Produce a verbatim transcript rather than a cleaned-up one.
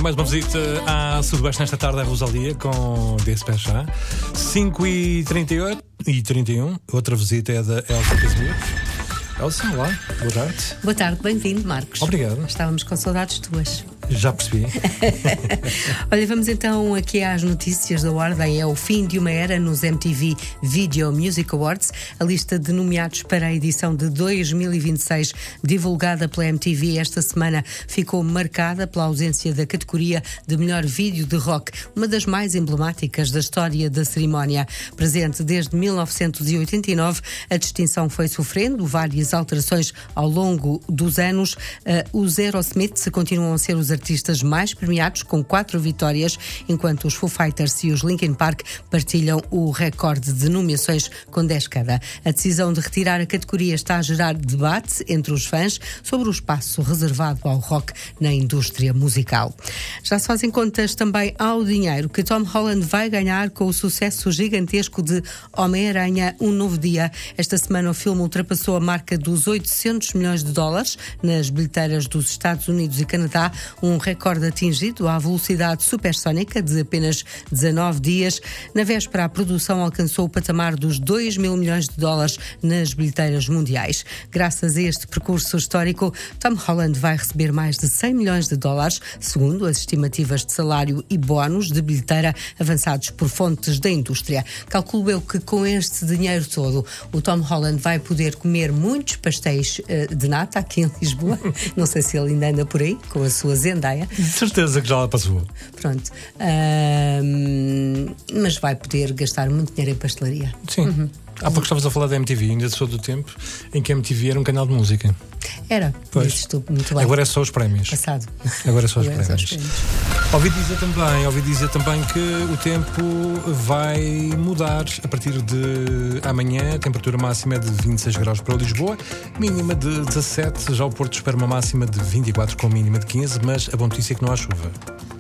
mais uma visita à Sudoeste nesta tarde, a Rosalia, com Despechá. cinco e trinta e oito e trinta e um. Outra visita é da Elsa Casimiro. Elsa, olá, boa tarde. Boa tarde, bem-vindo, Marcos. Obrigado. Estávamos com saudades tuas. Já percebi. Olha, vamos então aqui às notícias da ordem. É o fim de uma era nos M T V Video Music Awards. A lista de nomeados para a edição de dois mil e vinte e seis, divulgada pela M T V esta semana, ficou marcada pela ausência da categoria de melhor vídeo de rock, uma das mais emblemáticas da história da cerimónia. Presente desde mil novecentos e oitenta e nove, a distinção foi sofrendo várias alterações ao longo dos anos. Uh, os Aerosmith continuam a ser os artistas mais premiados, com quatro vitórias, enquanto os Foo Fighters e os Linkin Park partilham o recorde de nomeações com dez cada. A decisão de retirar a categoria está a gerar debate entre os fãs sobre o espaço reservado ao rock na indústria musical. Já se fazem contas também ao dinheiro que Tom Holland vai ganhar com o sucesso gigantesco de Homem-Aranha, Um Novo Dia. Esta semana o filme ultrapassou a marca dos oitocentos milhões de dólares nas bilheteiras dos Estados Unidos e Canadá, um recorde atingido à velocidade supersónica de apenas dezanove dias. Na véspera, a produção alcançou o patamar dos dois mil milhões de dólares nas bilheteiras mundiais. Graças a este percurso histórico, Tom Holland vai receber mais de cem milhões de dólares, segundo as estimativas de salário e bónus de bilheteira avançados por fontes da indústria. Calculo eu que com este dinheiro todo, o Tom Holland vai poder comer muitos pastéis uh, de nata aqui em Lisboa. Não sei se ele ainda anda por aí com a sua Zendaya. De certeza que já lá passou. Pronto. Uh, mas vai poder gastar muito dinheiro em pastelaria. Sim. Uhum. Há pouco estavas a falar da M T V, ainda sou do tempo em que a M T V era um canal de música. Era, pois. Estou muito bem. Agora é só os prémios. Passado. Agora é só os Agora prémios. É só os prémios. Ouvi dizer também, ouvi dizer também que o tempo vai mudar a partir de amanhã. A temperatura máxima é de vinte e seis graus para Lisboa, mínima de dezassete. Já o Porto espera uma máxima de vinte e quatro com mínima de quinze, mas a boa notícia é que não há chuva.